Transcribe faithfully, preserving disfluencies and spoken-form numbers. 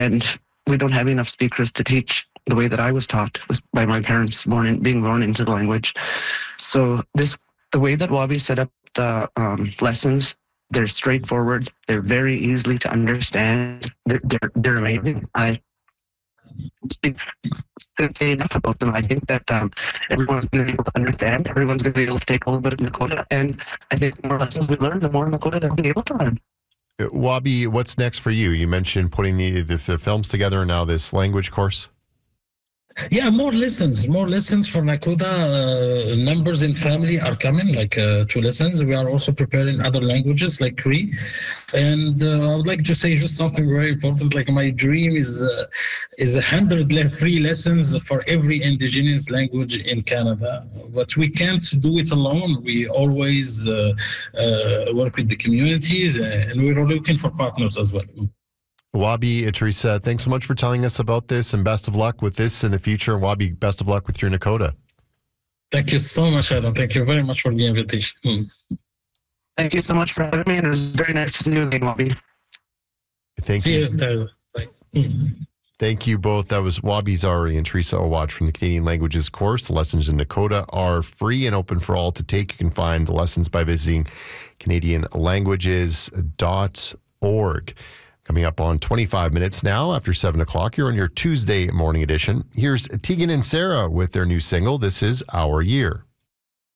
and we don't have enough speakers to teach the way that I was taught was by my parents, born in, being born into the language. So this, the way that Wabi set up the um, lessons, they're straightforward. They're very easily to understand. They're they're, they're amazing. I can't say enough about them. I think that um, everyone's going to be able to understand. Everyone's going to be able to take a little bit of Nakota, and I think the more lessons we learn, the more Nakota they'll be able to learn. Wabi, what's next for you? You mentioned putting the, the, the films together and now this language course. Yeah, more lessons, more lessons for Nakota. Uh, numbers in family are coming, like uh, two lessons. We are also preparing other languages like Cree. And uh, I would like to say just something very important. Like my dream is uh, is a hundred le- free lessons for every indigenous language in Canada. But we can't do it alone. We always uh, uh, work with the communities, uh, and we're looking for partners as well. Wabi, Teresa, thanks so much for telling us about this, and best of luck with this in the future. And Wabi, best of luck with your Nakota. Thank you so much, Adam. Thank you very much for the invitation. Mm. Thank you so much for having me, and it was very nice to see you again, Wabi. Thank See you. you. Bye. Mm. Thank you both. That was Wabi Zari and Teresa Owatch from the Canadian Languages course. The lessons in Nakota are free and open for all to take. You can find the lessons by visiting canadian languages dot org. Coming up on twenty-five minutes now after seven o'clock, you're on your Tuesday morning edition. Here's Tegan and Sarah with their new single, This Is Our Year.